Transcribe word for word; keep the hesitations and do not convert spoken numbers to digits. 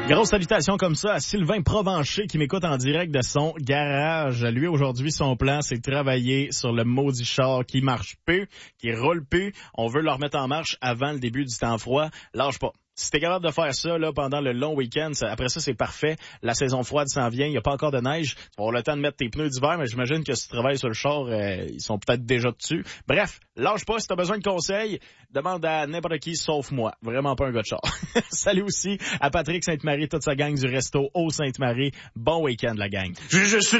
Grosse salutation comme ça à Sylvain Provencher qui m'écoute en direct de son garage. Lui, aujourd'hui, son plan, c'est de travailler sur le maudit char qui marche plus, qui roule plus. On veut le remettre en marche avant le début du temps froid. Lâche pas. Si t'es capable de faire ça là pendant le long week-end, ça, après ça, c'est parfait. La saison froide s'en vient, il n'y a pas encore de neige. Tu vas avoir le temps de mettre tes pneus d'hiver, mais j'imagine que si tu travailles sur le char, euh, ils sont peut-être déjà dessus. Bref, lâche pas. Si t'as besoin de conseils, demande à n'importe qui sauf moi. Vraiment pas un gars de char. Salut aussi à Patrick Sainte-Marie, toute sa gang du resto au Sainte-Marie. Bon week-end, la gang. Je, je suis